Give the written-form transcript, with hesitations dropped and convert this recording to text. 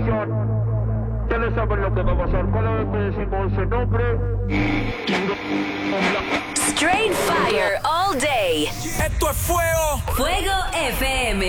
Ustedes saben lo que va a pasar. Cada vez que decimos ese nombre. Straight fire all day. Esto es fuego. Fuego FM.